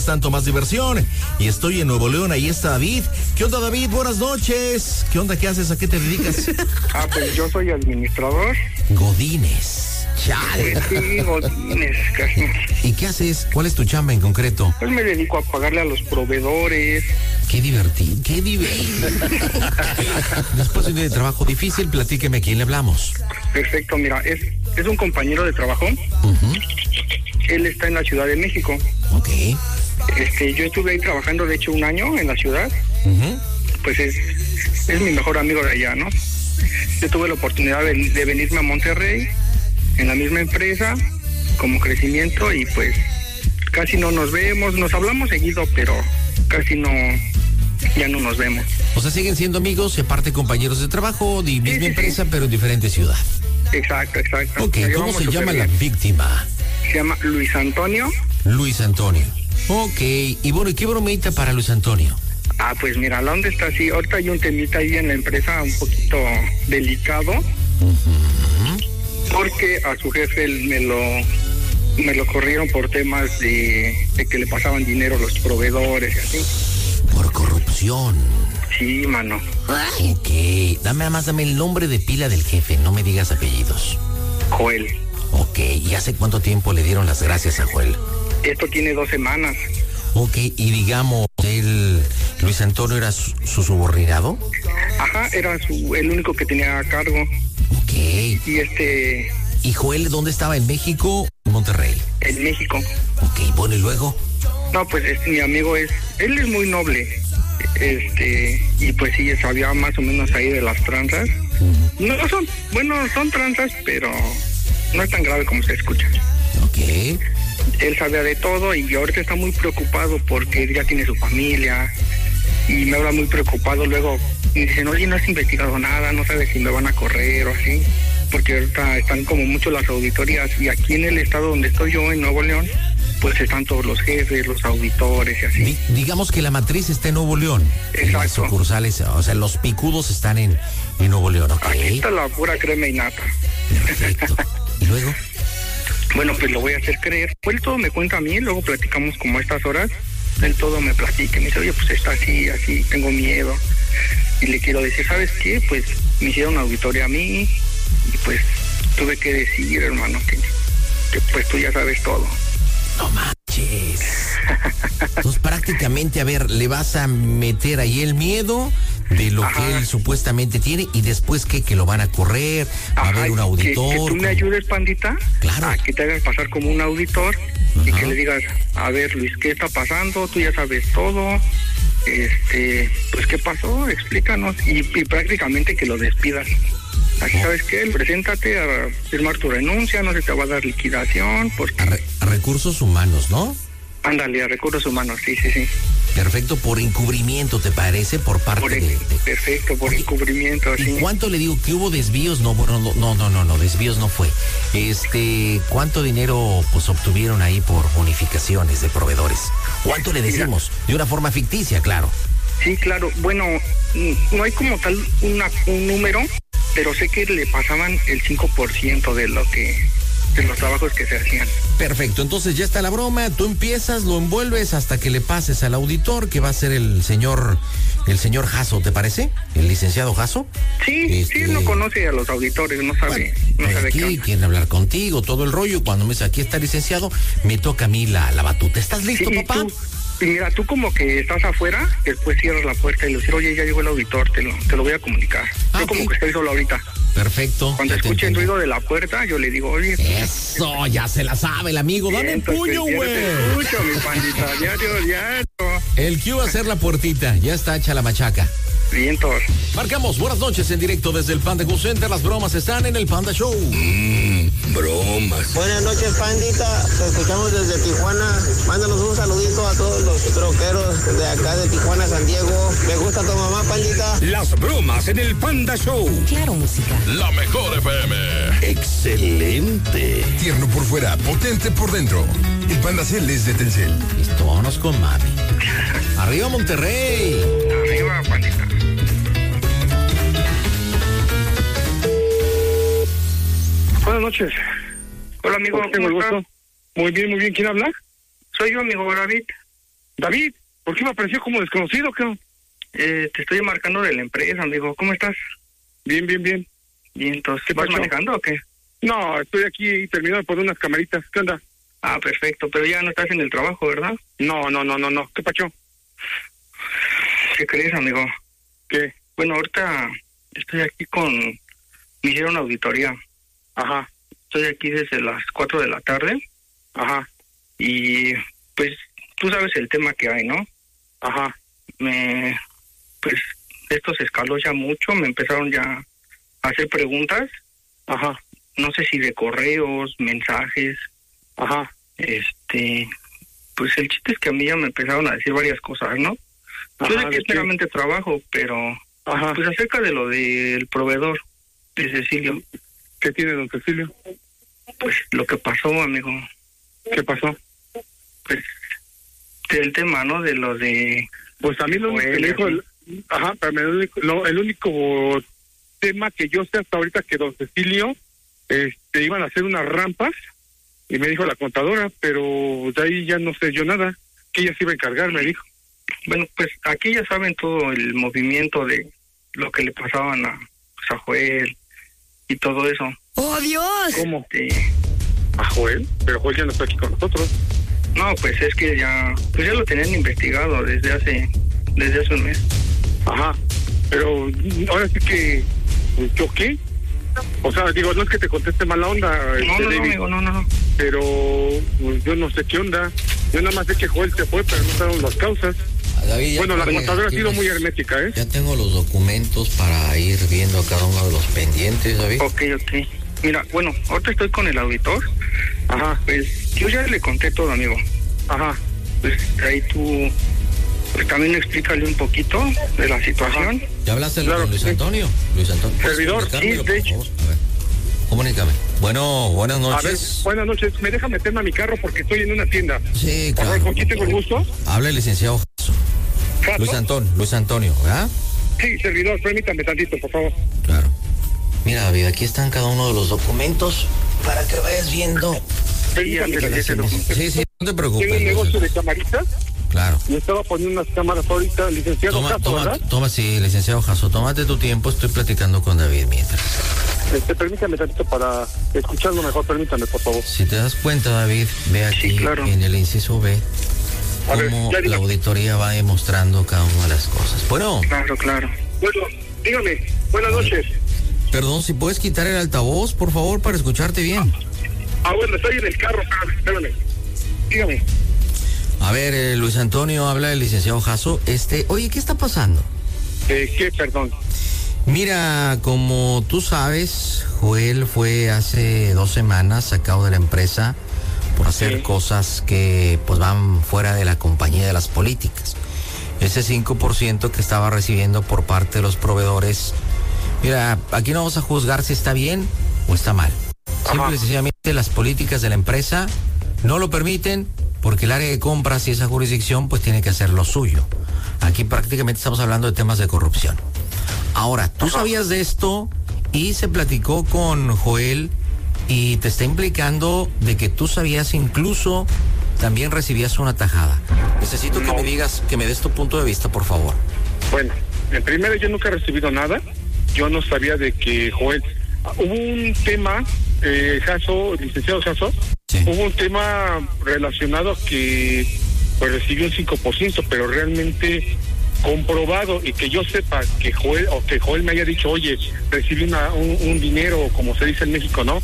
tanto más diversión. Y estoy en Nuevo León, ahí está David. ¿Qué onda, David? Buenas noches. ¿Qué onda? ¿Qué haces? ¿A qué te dedicas? Pues yo soy administrador. Godínez. Chale. Sí, Godínez. ¿Y qué haces? ¿Cuál es tu chamba en concreto? Pues me dedico a pagarle a los proveedores. Qué divertido, qué divertido. Después de un día de trabajo difícil, platíqueme a quién le hablamos. Perfecto, mira, es un compañero de trabajo. Él está en la Ciudad de México. Ok. Yo estuve ahí trabajando, de hecho, un año en la ciudad. Pues es mi mejor amigo de allá, ¿no? Yo tuve la oportunidad de venirme a Monterrey, en la misma empresa, como crecimiento, y pues casi no nos vemos, nos hablamos seguido, pero casi ya no nos vemos. O sea, siguen siendo amigos y aparte compañeros de trabajo, de misma empresa, pero en diferente ciudad. Exacto. Ok, ¿cómo se llama la víctima? Se llama Luis Antonio. Luis Antonio. Ok, y bueno, ¿y qué bromita para Luis Antonio? Pues mira, la onda está así. Ahorita hay un temita ahí en la empresa un poquito delicado. Porque a su jefe me lo corrieron por temas de que le pasaban dinero a los proveedores y así. Por corrupción. Sí, mano. Ok, dame el nombre de pila del jefe, no me digas apellidos. Joel. Ok, ¿y hace cuánto tiempo le dieron las gracias a Joel? Esto tiene 2 semanas. Ok, y digamos, Luis Antonio era su subordinado. Ajá, era el único que tenía a cargo. Ok. ¿Y Joel dónde estaba? ¿En México o en Monterrey? En México. Ok, bueno, ¿y luego? No, pues mi amigo él es muy noble. Y pues sí, sabía más o menos ahí de las tranzas. Son tranzas, pero no es tan grave como se escucha. Ok. Él sabía de todo y ahorita está muy preocupado porque él ya tiene su familia y me habla muy preocupado. Luego me dicen, oye, no has investigado nada, no sabes si me van a correr o así, porque ahorita están como mucho las auditorías y aquí en el estado donde estoy yo, en Nuevo León, pues están todos los jefes, los auditores y así. Digamos que la matriz está en Nuevo León. Exacto. Las sucursales, o sea, los picudos están en Nuevo León, ok. Aquí está la pura crema y nata. Perfecto. ¿Y luego? Bueno, pues lo voy a hacer creer. Él todo me cuenta a mí, luego platicamos como a estas horas. Él todo me platica, me dice, oye, pues está así, tengo miedo. Y le quiero decir, ¿sabes qué? Pues me hicieron auditoría a mí y pues tuve que decir, hermano, que pues tú ya sabes todo. No manches. Entonces prácticamente, a ver, le vas a meter ahí el miedo de lo que él supuestamente tiene y después que lo van a correr, va a haber un auditor. Que tú me ayudes, pandita. Claro. A que te hagas pasar como un auditor y que le digas, a ver, Luis, ¿qué está pasando? Tú ya sabes todo. Pues, ¿qué pasó? Explícanos. Y prácticamente que lo despidas. Así, ¿sabes qué? Preséntate a firmar tu renuncia, no se te va a dar liquidación. Porque... A recursos humanos, ¿no? Ándale, a recursos humanos, sí. Perfecto, por encubrimiento, ¿te parece? Por parte de... Perfecto, por encubrimiento, ¿Y sí. cuánto le digo que hubo desvíos? No, desvíos no fue. ¿Cuánto dinero pues obtuvieron ahí por bonificaciones de proveedores? ¿Cuánto le decimos? De una forma ficticia, claro. Sí, claro. Bueno, no hay como tal un número, pero sé que le pasaban el 5% de los trabajos que se hacían. Perfecto, entonces ya está la broma, tú empiezas, lo envuelves hasta que le pases al auditor, que va a ser el señor Jasso, ¿te parece? ¿El licenciado Jasso? Sí, sí, él no conoce a los auditores, no sabe aquí quieren hablar contigo, todo el rollo, cuando me dice aquí está licenciado, me toca a mí la batuta. ¿Estás listo, papá? Y mira, tú como que estás afuera, después cierras la puerta y le dices, oye, ya llegó el auditor, te lo voy a comunicar. Yo como que estoy solo ahorita. Perfecto. Cuando escuche el ruido de la puerta, yo le digo, oye... Eso, ya se la sabe el amigo, dame un puño, güey. Te escucho, mi pandita, diario. El que va a hacer la puertita, ya está hecha la machaca. Vientos. Marcamos, buenas noches en directo desde el Panda Go Center. Las bromas están en el Panda Show. Bromas. Buenas noches, pandita. Te escuchamos desde Tijuana. Mándanos un saludito a todos los troqueros de acá de Tijuana, San Diego. Me gusta tu mamá, pandita. Las bromas en el Panda Show. Claro, música. La mejor FM. Excelente. Tierno por fuera, potente por dentro. El Panda Cel es de Telcel. Listo, vámonos con mami. Arriba, Monterrey. Arriba, pandita. Buenas noches. Hola, amigo. ¿Cómo estás? Muy bien. ¿Quién habla? Soy yo, amigo David. David, ¿por qué me apareció como desconocido, cabrón? Te estoy marcando de la empresa, amigo. ¿Cómo estás? Bien. Bien, entonces, ¿qué vas manejando o qué? No, estoy aquí terminando de poner unas camaritas. ¿Qué onda? Ah, perfecto, pero ya no estás en el trabajo, ¿verdad? No. ¿Qué pacho? ¿Qué crees, amigo? ¿Qué? Bueno, ahorita estoy aquí me hicieron auditoría. Ajá. Estoy aquí desde las 4 de la tarde. Ajá. Y, pues, tú sabes el tema que hay, ¿no? Ajá. Pues, esto se escaló ya mucho, me empezaron ya a hacer preguntas. Ajá. No sé si de correos, mensajes. Ajá. Pues el chiste es que a mí ya me empezaron a decir varias cosas, ¿no? Yo sé que es meramente trabajo, pero ajá, pues acerca de lo del proveedor de Cecilio. ¿Qué tiene don Cecilio? Pues lo que pasó, amigo. ¿Qué pasó? Pues del tema, ¿no? De lo de... Pues a mí lo único que me dijo... Ajá, pero el único tema que yo sé hasta ahorita que don Cecilio iban a hacer unas rampas y me dijo la contadora, pero de ahí ya no sé yo nada, que ella se iba a encargar, me dijo. Bueno, pues aquí ya saben todo el movimiento de lo que le pasaban a Joel y todo eso. ¡Oh, Dios! ¿Cómo? ¿A Joel? Pero Joel ya no está aquí con nosotros. No, pues es que ya lo tenían investigado desde hace un mes. Ajá, pero ahora sí que, ¿yo qué? O sea, digo, no es que te conteste mala onda. No, amigo, no. Pero pues, yo no sé qué onda. Yo nada más sé que Joel se fue, pero no sabemos las causas. David, bueno, la contadora ha sido muy hermética, ¿eh? Ya tengo los documentos para ir viendo cada uno de los pendientes, David. Ok. Mira, bueno, ahorita estoy con el auditor. Ajá. Pues yo ya le conté todo, amigo. Ajá. Pues ahí tú... Pues también explícale un poquito de la situación. Ajá. ¿Ya hablaste claro, con Luis Antonio? Luis Antonio. Servidor, sí, de hecho. A ver, comunícame. Bueno, buenas noches. A ver, buenas noches. ¿Me deja meterme a mi carro porque estoy en una tienda? Sí, claro. A ver, ¿con quién tengo el gusto? Habla el licenciado Jasso. Luis Antonio, ¿verdad? Sí, servidor, permítame tantito, por favor. Claro. Mira, David, aquí están cada uno de los documentos para que vayas viendo. Permítame, Sí, no te preocupes. Tengo un negocio de camaritas. Claro. Y estaba poniendo unas cámaras ahorita, licenciado Jasso, ¿verdad? Sí, licenciado Jasso, tómate tu tiempo, estoy platicando con David mientras. Permítame tantito para escucharlo mejor, permítame, por favor. Si te das cuenta, David, ve aquí sí, claro, en el inciso B cómo la auditoría va demostrando cada una de las cosas. Bueno. Claro. Bueno, dígame, buenas noches. Perdón, si puedes quitar el altavoz, por favor, para escucharte bien. Bueno, estoy en el carro, espérame. Dígame. A ver, Luis Antonio, habla el licenciado Jasso. Oye, ¿qué está pasando? ¿Qué, perdón? Mira, como tú sabes, Joel fue hace 2 semanas sacado de la empresa por hacer cosas que pues van fuera de la compañía de las políticas. Ese 5% que estaba recibiendo por parte de los proveedores. Mira, aquí no vamos a juzgar si está bien o está mal. Simple y sencillamente las políticas de la empresa no lo permiten porque el área de compras y esa jurisdicción pues tiene que hacer lo suyo. Aquí prácticamente estamos hablando de temas de corrupción. Ahora, tú sabías de esto y se platicó con Joel y te está implicando de que tú sabías, incluso también recibías una tajada. Necesito que me digas, que me des tu punto de vista, por favor. Bueno, en primero yo nunca he recibido nada. Yo no sabía de que Joel... Hubo un tema, Jasso, licenciado Jasso, hubo un tema relacionado que pues recibió un 5%, pero realmente comprobado y que yo sepa que Joel me haya dicho, oye, recibí un dinero, como se dice en México, ¿no?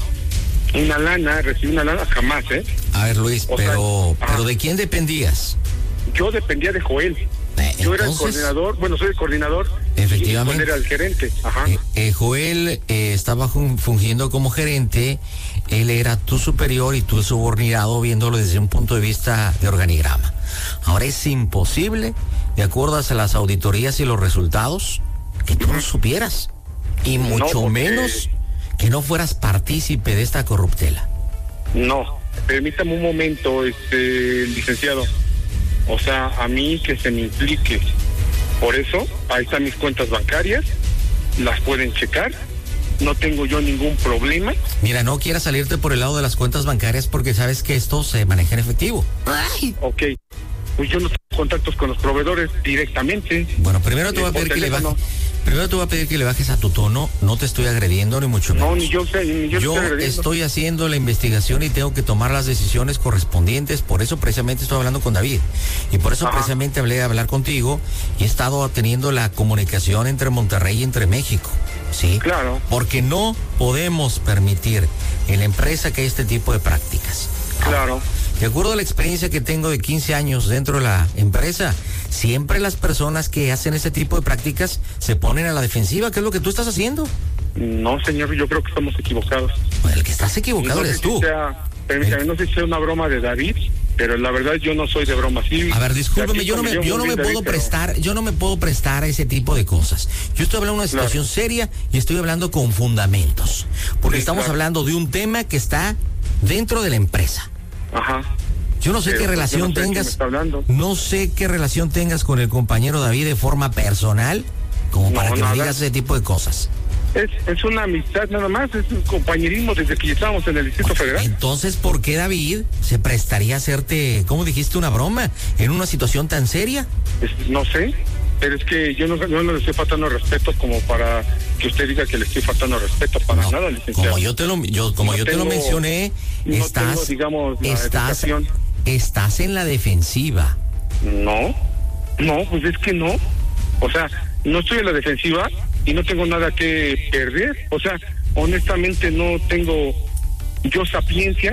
Recibí una lana, jamás, ¿eh? A ver, Luis, pero ¿de quién dependías? Yo dependía de Joel. Yo era el coordinador, soy el coordinador. Efectivamente. Y Joel era el gerente. Ajá. Joel estaba fungiendo como gerente, él era tu superior y tú el subordinado, viéndolo desde un punto de vista de organigrama. Ahora es imposible, de acuerdo a las auditorías y los resultados, que tú no supieras, y mucho menos que no fueras partícipe de esta corruptela. No, permítame un momento, licenciado. O sea, a mí que se me implique. Por eso, ahí están mis cuentas bancarias, las pueden checar, no tengo yo ningún problema. Mira, no quieras salirte por el lado de las cuentas bancarias porque sabes que esto se maneja en efectivo. ¡Ay! Ok, pues yo no tengo contactos con los proveedores directamente. Bueno, primero te voy a pedir que le bajes. Primero te voy a pedir que le bajes a tu tono. No te estoy agrediendo ni mucho menos. No, ni yo sé, ni yo estoy haciendo la investigación y tengo que tomar las decisiones correspondientes. Por eso precisamente estoy hablando con David. Y por eso precisamente hablé de hablar contigo y he estado teniendo la comunicación entre Monterrey y entre México. Sí, claro. Porque no podemos permitir en la empresa que hay este tipo de prácticas. Claro. De acuerdo a la experiencia que tengo de 15 años dentro de la empresa, siempre las personas que hacen ese tipo de prácticas se ponen a la defensiva. ¿Qué es lo que tú estás haciendo? No, señor, yo creo que estamos equivocados. Bueno, el que estás equivocado eres tú. Permítame, no sé si sea una broma de David, pero la verdad yo no soy de broma. Sí, a ver, discúlpeme, yo no me puedo prestar a ese tipo de cosas. Yo estoy hablando de una situación seria y estoy hablando con fundamentos, porque estamos hablando de un tema que está dentro de la empresa. Ajá. Yo no sé qué relación no sé qué relación tengas con el compañero David de forma personal, como para que me digas ese tipo de cosas. Es una amistad nada más, es un compañerismo desde que estábamos en el Distrito Federal. Entonces, ¿por qué David se prestaría a hacerte, como dijiste, una broma en una situación tan seria? No sé, pero es que yo no le estoy faltando respeto como para que usted diga que le estoy faltando respeto para nada, licenciado. Como yo te lo mencioné, estás en la defensiva. No, pues es que no. O sea, no estoy en la defensiva y no tengo nada que perder. O sea, honestamente no tengo yo sapiencia,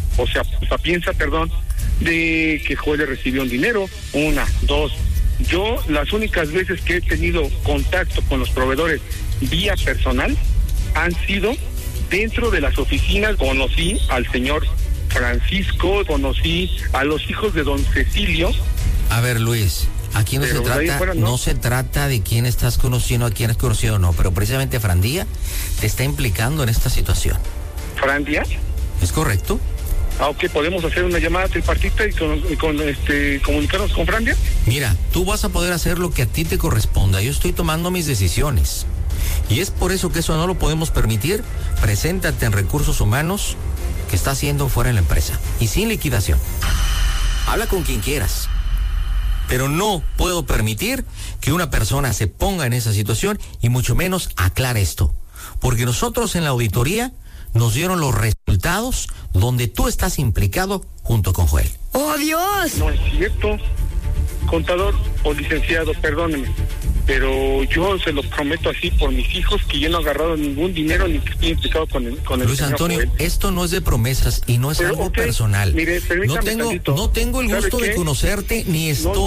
de que Joel recibió un dinero. 1, 2. Yo las únicas veces que he tenido contacto con los proveedores vía personal han sido dentro de las oficinas. Conocí al señor Francisco, conocí a los hijos de don Cecilio. A ver, Luis, aquí no se trata de quién estás conociendo, a quién has conocido o no, pero precisamente Frandía te está implicando en esta situación. ¿Frandía? ¿Es correcto? Ok, ¿podemos hacer una llamada tripartita y comunicarnos con Frandía? Mira, tú vas a poder hacer lo que a ti te corresponda. Yo estoy tomando mis decisiones. Y es por eso que eso no lo podemos permitir. Preséntate en Recursos Humanos, que está haciendo fuera de la empresa. Y sin liquidación. Habla con quien quieras. Pero no puedo permitir que una persona se ponga en esa situación y mucho menos aclare esto. Porque nosotros en la auditoría nos dieron los resultados donde tú estás implicado junto con Joel. ¡Oh, Dios! No es cierto, contador o licenciado, perdóneme, pero yo se lo prometo así por mis hijos que yo no he agarrado ningún dinero ni que estoy implicado con el Luis Antonio, Joel. Esto no es de promesas y no es algo personal. Mire, no tengo el gusto de conocerte, ni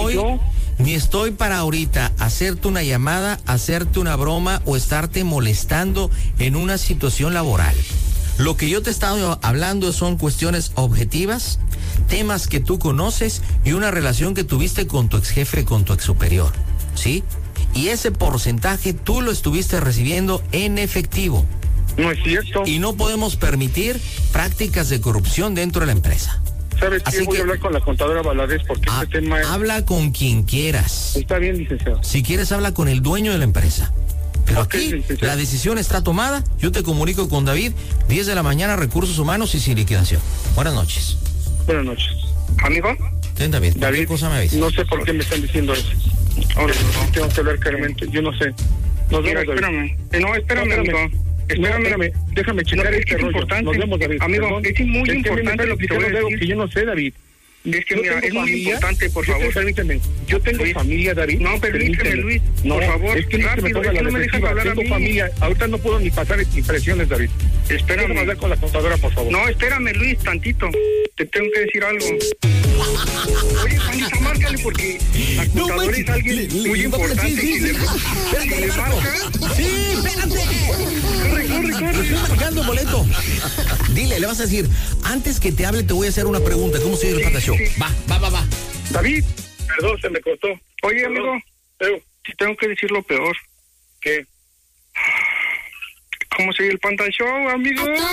estoy para ahorita hacerte una llamada, hacerte una broma o estarte molestando en una situación laboral. Lo que yo te he estado hablando son cuestiones objetivas, temas que tú conoces y una relación que tuviste con tu ex jefe, con tu ex superior, ¿sí? Y ese porcentaje tú lo estuviste recibiendo en efectivo. No es cierto. Y no podemos permitir prácticas de corrupción dentro de la empresa. ¿Sabes qué? Voy a hablar con la contadora Valadez porque este tema es... Habla con quien quieras. Está bien, licenciado. Si quieres, habla con el dueño de la empresa. Pero aquí licenciado, la decisión está tomada. Yo te comunico con David, 10 de la mañana, Recursos Humanos y sin liquidación. Buenas noches. Buenas noches. ¿Amigo? Ten, David, cosa me avisa. No sé por qué me están diciendo eso. Ahora tengo que hablar claramente. Yo no sé. Mira, espérame. Espérame, amigo. Espérame. Déjame checar este rollo. Importante. Nos vemos, David. Amigo, es muy importante lo que te voy a decir. Que yo no sé, David. Es que mira, es muy importante, por favor. Permíteme. Yo tengo familia, David. No, permíteme, Luis. Por favor. Es que rápido, no me dejas hablar a mí. Tengo familia. Ahorita no puedo ni pasar impresiones, David. Espérame. Déjame hablar con la contadora, por favor. No, espérame, Luis, tantito. Te tengo que decir algo. Oye, Juanito, márcale porque la contadora es alguien muy importante. Si le marca... Sí, espérate. Corre. Estoy marcando boleto. Dile, le vas a decir, antes que te hable te voy a hacer una pregunta. ¿Cómo se oye el Panda Show? Va. David, perdón, se me cortó. Oye, amigo, si tengo que decir lo peor. ¿Qué? ¿Cómo se oye el Panda Show, amigo?